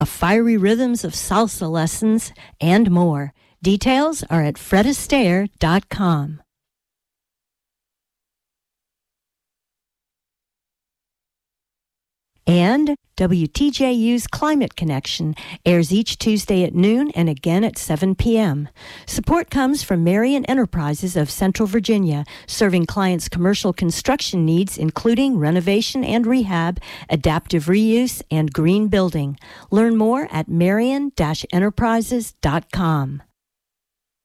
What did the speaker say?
fiery rhythms of salsa lessons, and more. Details are at fredastaire.com. And WTJU's Climate Connection airs each Tuesday at noon and again at 7 p.m. Support comes from Marion Enterprises of Central Virginia, serving clients' commercial construction needs, including renovation and rehab, adaptive reuse, and green building. Learn more at marion-enterprises.com.